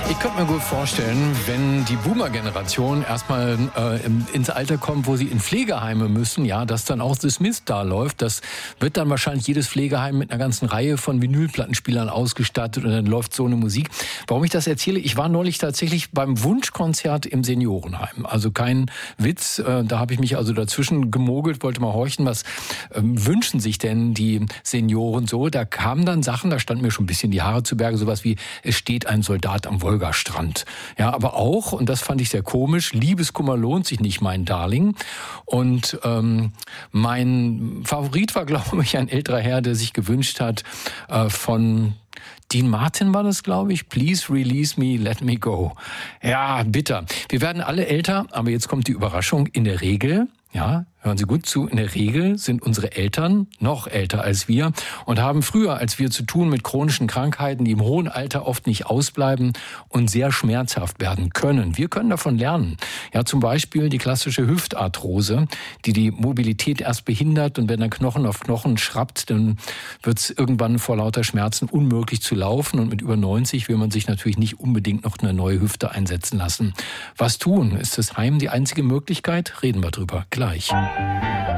Ich könnte mir gut vorstellen, wenn die Boomer-Generation erstmal ins Alter kommt, wo sie in Pflegeheime müssen, ja, dass dann auch The Smiths da läuft. Das wird dann wahrscheinlich jedes Pflegeheim mit einer ganzen Reihe von Vinylplattenspielern ausgestattet und dann läuft so eine Musik. Warum ich das erzähle? Ich war neulich tatsächlich beim Wunschkonzert im Seniorenheim. Also kein Witz, da habe ich mich also dazwischen gemogelt, wollte mal horchen, was wünschen sich denn die Senioren so? Da kamen dann Sachen, da standen mir schon ein bisschen die Haare zu Berge, sowas wie, es steht ein Soldat am Wolgastrand. Ja, aber auch, und das fand ich sehr komisch, Liebeskummer lohnt sich nicht, mein Darling. Und mein Favorit war, glaube ich, ein älterer Herr, der sich gewünscht hat von Dean Martin war das, glaube ich. Please release me, let me go. Ja, bitter. Wir werden alle älter, aber jetzt kommt die Überraschung. In der Regel, ja, hören Sie gut zu, in der Regel sind unsere Eltern noch älter als wir und haben früher als wir zu tun mit chronischen Krankheiten, die im hohen Alter oft nicht ausbleiben und sehr schmerzhaft werden können. Wir können davon lernen. Ja, zum Beispiel die klassische Hüftarthrose, die Mobilität erst behindert, und wenn der Knochen auf Knochen schrappt, dann wird es irgendwann vor lauter Schmerzen unmöglich zu laufen, und mit über 90 will man sich natürlich nicht unbedingt noch eine neue Hüfte einsetzen lassen. Was tun? Ist das Heim die einzige Möglichkeit? Reden wir drüber gleich.